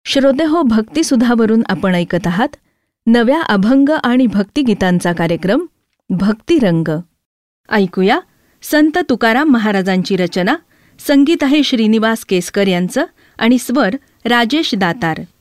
श्रोतेहो, भक्तिसुधावरून आपण ऐकत आहात नव्या अभंग आणि भक्तिगीतांचा कार्यक्रम भक्तिरंग. ऐकूया संत तुकाराम महाराजांची रचना. संगीत आहे श्रीनिवास केसकर यांचं आणि स्वर राजेश दातार.